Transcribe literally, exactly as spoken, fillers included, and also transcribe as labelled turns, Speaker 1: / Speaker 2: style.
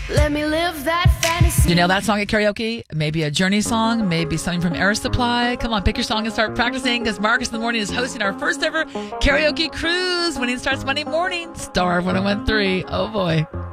Speaker 1: Let me live that fantasy.
Speaker 2: Do you nail that song at karaoke? Maybe a Journey song, maybe something from Air Supply. Come on, pick your song and start practicing, because Marcus in the Morning is hosting our first ever karaoke cruise when he starts Monday morning. Star one oh one three. Oh boy.